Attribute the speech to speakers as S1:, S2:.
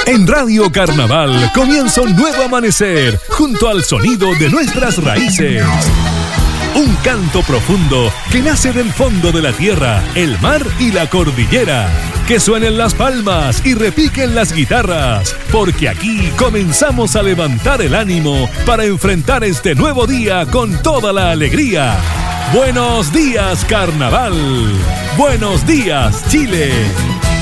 S1: En Radio Carnaval comienza un nuevo amanecer junto al sonido de nuestras raíces. Un canto profundo que nace del fondo de la tierra, el mar y la cordillera. Que suenen las palmas y repiquen las guitarras, porque aquí comenzamos a levantar el ánimo para enfrentar este nuevo día con toda la alegría. Buenos días, Carnaval. Buenos días, Chile.